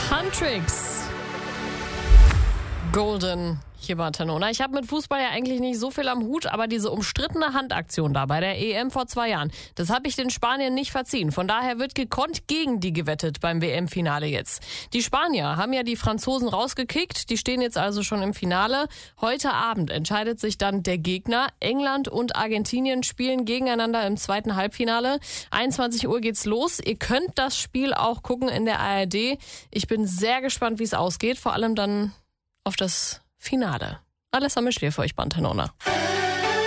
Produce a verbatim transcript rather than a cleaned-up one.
Huntrix. Golden. Hier war Tanona. Ich habe mit Fußball ja eigentlich nicht so viel am Hut, aber diese umstrittene Handaktion da bei der E M vor zwei Jahren, das habe ich den Spaniern nicht verziehen. Von daher wird gekonnt gegen die gewettet beim W M-Finale jetzt. Die Spanier haben ja die Franzosen rausgekickt, die stehen jetzt also schon im Finale. Heute Abend entscheidet sich dann der Gegner. England und Argentinien spielen gegeneinander im zweiten Halbfinale. einundzwanzig Uhr geht's los. Ihr könnt das Spiel auch gucken in der A R D. Ich bin sehr gespannt, wie es ausgeht, vor allem dann auf das Finale. Alles haben wir für euch, Bantanona.